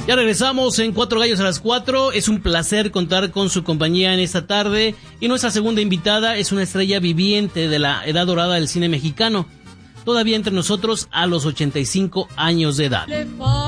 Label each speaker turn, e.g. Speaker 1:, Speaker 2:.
Speaker 1: Ya regresamos en Cuatro Gallos a las 4. Es un placer contar con su compañía en esta tarde. Y nuestra segunda invitada es una estrella viviente de la edad dorada del cine mexicano. Todavía entre nosotros a los 85 años de edad.